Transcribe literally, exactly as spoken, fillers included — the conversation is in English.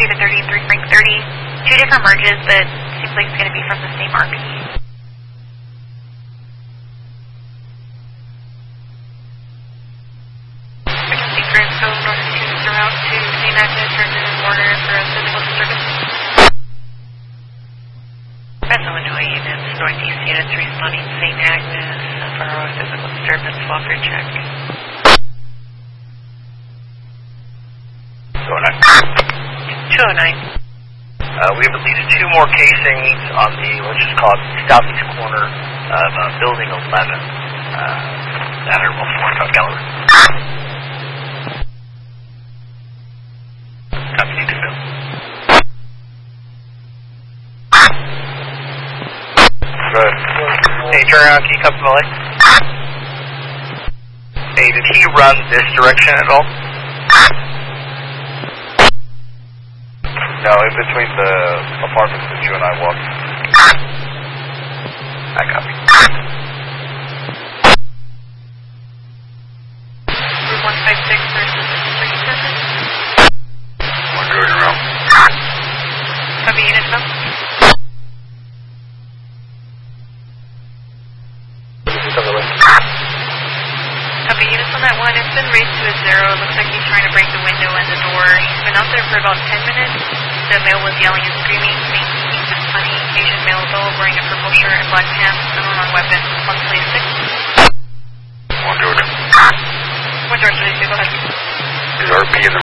to thirty-three Frank thirty. Two different merges, but seems like it's going to be from the same R P. Frequency current code in order to surround to Saint Agnes, turn in order for a physical disturbance. That's Illinois units, Northeast units responding to Saint Agnes for a physical disturbance, Walker check. two oh nine. two oh nine. Uh, we have at least two more casings on the, let's just call it the southeast corner of uh, building eleven. Uh, at interval four five caliber. Copy, need to fill. Good. Hey, turn around, can you come from the light? Hey, did he run this direction at all? No, in between the apartments that you and I walked. I copy. Route one five six versus three seven. One good around. Copy, unit now. Copy, units on that one. It's been raised to a zero. It looks like he's trying to break the window and the door. He's been out there for about ten minutes. The male was yelling and screaming, saying he's been funny. Asian male adult wearing a purple shirt and black pants, unknown weapon. On place six. One Georgia. One Georgia, go ahead. Is R P in the